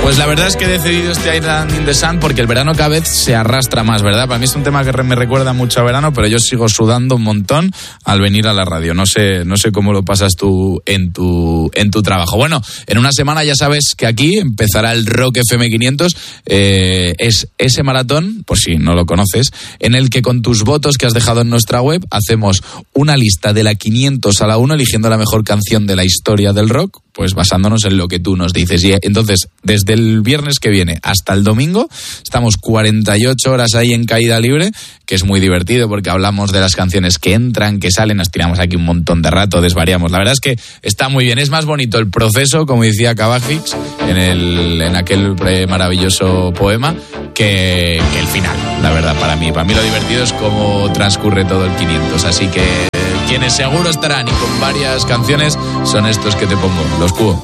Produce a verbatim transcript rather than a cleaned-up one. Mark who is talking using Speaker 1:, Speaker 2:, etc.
Speaker 1: Pues la verdad es que he decidido este Island in the Sun porque el verano cada vez se arrastra más, ¿verdad? Para mí es un tema que me recuerda mucho a verano, pero yo sigo sudando un montón al venir a la radio. No sé, no sé cómo lo pasas tú en tu, en tu trabajo. Bueno, en una semana ya sabes que aquí empezará el Rock F M quinientos. Eh, es ese maratón, por si no lo conoces, en el que con tus votos que has dejado en nuestra web hacemos una lista de la quinientos a la uno, eligiendo la mejor canción de la historia del rock, pues basándonos en lo que tú nos dices. Y entonces, desde el viernes que viene hasta el domingo, estamos cuarenta y ocho horas ahí en caída libre, que es muy divertido porque hablamos de las canciones que entran, que salen, nos tiramos aquí un montón de rato, desvariamos. La verdad es que está muy bien, es más bonito el proceso, como decía Cavafix en, el, en aquel maravilloso poema, que, que el final, la verdad, para mí. Para mí lo divertido es cómo transcurre todo el quinientos, así que quienes seguro estarán y con varias canciones son estos que te pongo, los Cuo.